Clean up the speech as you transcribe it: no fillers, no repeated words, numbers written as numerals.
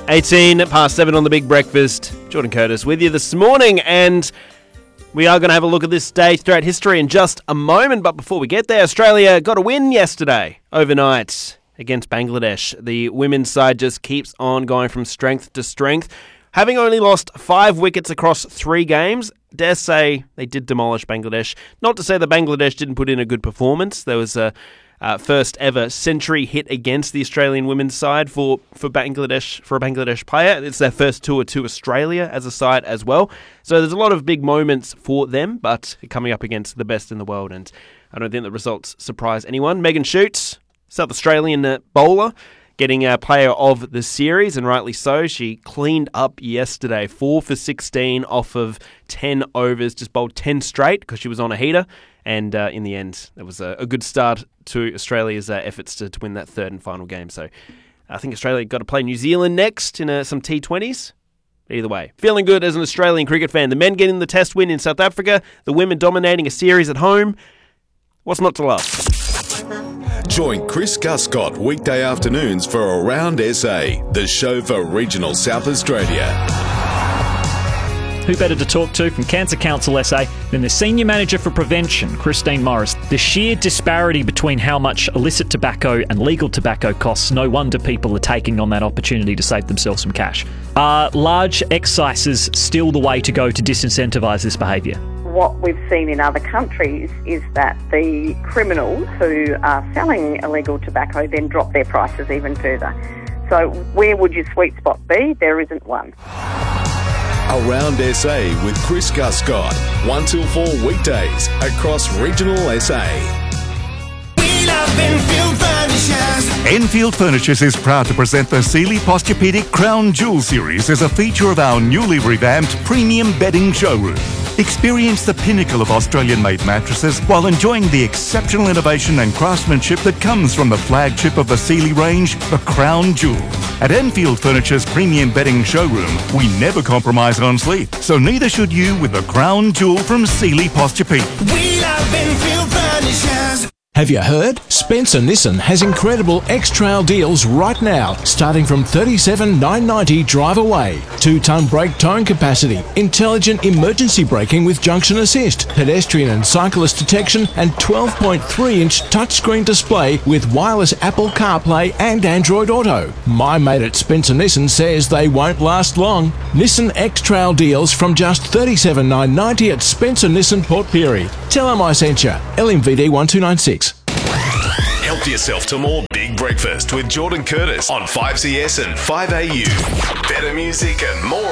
7:18 on the Big Breakfast. Jordan Curtis with you this morning, and we are going to have a look at this day throughout history in just a moment. But before we get there, Australia got a win yesterday, overnight, against Bangladesh. The women's side just keeps on going from strength to strength. Having only lost 5 wickets across 3 games, dare say they did demolish Bangladesh. Not to say that Bangladesh didn't put in a good performance. There was a first ever century hit against the Australian women's side for a Bangladesh player. It's their first tour to Australia as a side as well. So there's a lot of big moments for them, but coming up against the best in the world, and I don't think the results surprise anyone. Megan Schutz, South Australian bowler, getting a player of the series, and rightly so. She cleaned up yesterday, 4 for 16 off of 10 overs, just bowled 10 straight because she was on a heater. And in the end, it was a good start to Australia's efforts to win that third and final game. So I think Australia got to play New Zealand next in some T20s. Either way, feeling good as an Australian cricket fan. The men getting the test win in South Africa, the women dominating a series at home. What's not to love? Join Chris Guscott weekday afternoons for Around SA, the show for regional South Australia. Who better to talk to from Cancer Council SA than the Senior Manager for Prevention, Christine Morris? The sheer disparity between how much illicit tobacco and legal tobacco costs, no wonder people are taking on that opportunity to save themselves some cash. Are large excises still the way to go to disincentivise this behaviour? What we've seen in other countries is that the criminals who are selling illegal tobacco then drop their prices even further. So where would your sweet spot be? There isn't one. Around SA with Chris Guscott, 1 till 4 weekdays across regional SA. We love Enfield Furnishers. Enfield Furnishers is proud to present the Sealy Posturepedic Crown Jewel Series as a feature of our newly revamped premium bedding showroom. Experience the pinnacle of Australian-made mattresses while enjoying the exceptional innovation and craftsmanship that comes from the flagship of the Sealy range, the Crown Jewel. At Enfield Furniture's premium bedding showroom, we never compromise on sleep, so neither should you with the Crown Jewel from Sealy Posturepedic. We love Enfield Furnishers. Have you heard? Spencer Nissan has incredible X-Trail deals right now, starting from $37,990 drive away. 2-ton brake towing capacity, intelligent emergency braking with junction assist, pedestrian and cyclist detection, and 12.3-inch touchscreen display with wireless Apple CarPlay and Android Auto. My mate at Spencer Nissan says they won't last long. Nissan X-Trail deals from just $37,990 at Spencer Nissan Port Pirie. Tell them I sent you. LMVD 1296. Help yourself to more Big Breakfast with Jordan Curtis on 5CS and 5AU. Better music and more